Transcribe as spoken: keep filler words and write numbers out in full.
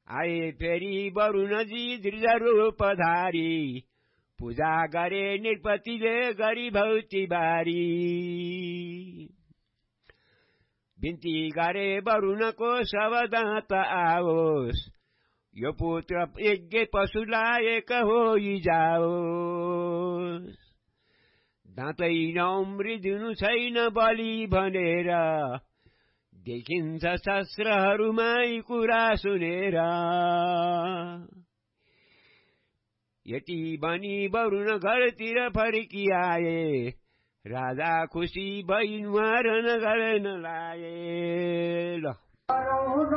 आए फेरि वरुणजी दृढरूपधारी पूजा गरे नृपतिले गरी भौती बारी बिन्ती गरे वरुणको शवदात आओस् यो पुत्र यज्ञ पशुलाई एक होइ जाओस् दाँतै नम्रिदिनु छैन बलि भनेर देखिन्छ शास्त्रहरूमा यी कुरा सुनेर यति भनी वरुण घरतिर फर्किआए राजा खुसी भई नुहारन गर्न लाए ल